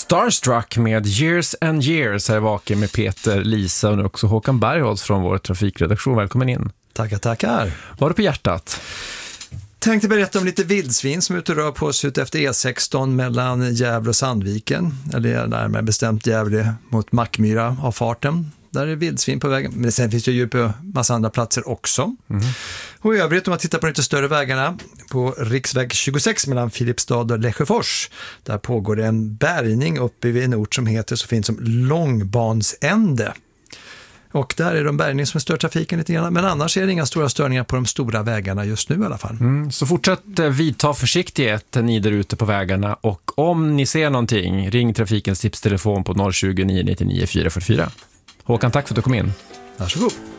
Starstruck med Years and Years här vaken med Peter, Lisa och nu också Håkan Bergholtz från vår trafikredaktion. Välkommen in. Tackar. Vad har du på hjärtat? Tänkte berätta om lite vildsvin som är ute och rör på sig ut efter E16 mellan Gävle och Sandviken. Eller närmare bestämt Gävle mot Mackmyra av farten. Där är vildsvin på vägen. Men sen finns det ju på massa andra platser också. Och i övrigt om man tittar på de lite större vägarna på riksväg 26 mellan Filipstad och Lesjöfors. Där pågår det en bärgning uppe vid en ort som heter så fint som Långbansände. Och där är det en bärgning som stör trafiken lite grann. Men annars är det inga stora störningar på de stora vägarna just nu i alla fall. Så fortsätt vidta försiktighet ni där ute på vägarna. Och om ni ser någonting, ring trafikens tipstelefon på 020 999 444. Håkan, tack för att du kom in. Varsågod.